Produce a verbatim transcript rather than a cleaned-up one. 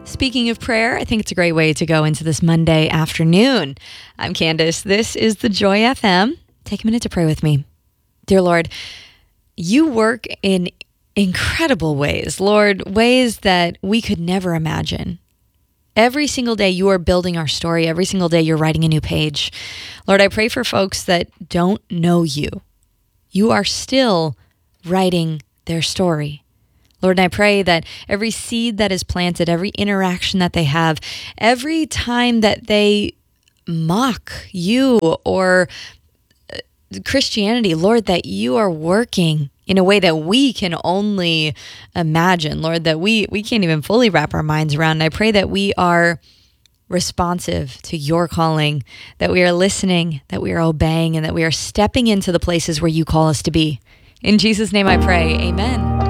Speaking of prayer, I think it's a great way to go into this Monday afternoon. I'm Candace. This is the Joy F M. Take a minute to pray with me. Dear Lord, you work in incredible ways, Lord, ways that we could never imagine. Every single day you are building our story. Every single day you're writing a new page. Lord, I pray for folks that don't know you. You are still writing their story. Lord, and I pray that every seed that is planted, every interaction that they have, every time that they mock you or Christianity, Lord, that you are working in a way that we can only imagine, Lord, that we, we can't even fully wrap our minds around. And I pray that we are responsive to your calling, that we are listening, that we are obeying, and that we are stepping into the places where you call us to be. In Jesus' name I pray, amen.